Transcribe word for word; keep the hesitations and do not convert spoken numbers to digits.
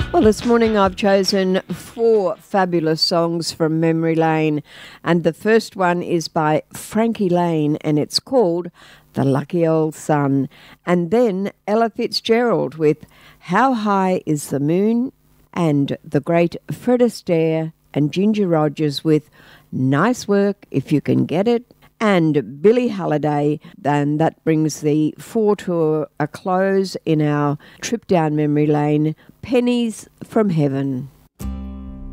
Well, this morning I've chosen four fabulous songs from memory lane, and the first one is by Frankie Lane and it's called The Lucky Old Sun. And then Ella Fitzgerald with How High Is the Moon, and the great Fred Astaire and Ginger Rogers with Nice Work If You Can Get It, and Billie Holiday. Then that brings the four to a close in our trip down memory lane, Pennies from Heaven.